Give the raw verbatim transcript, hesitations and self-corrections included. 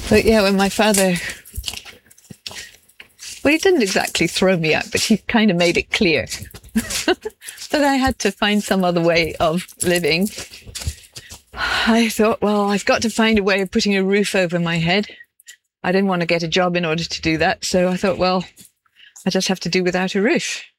But yeah, when my father, well, he didn't exactly throw me out, but he kind of made it clear that I had to find some other way of living. I thought, well, I've got to find a way of putting a roof over my head. I didn't want to get a job in order to do that. So I thought, well, I just have to do without a roof.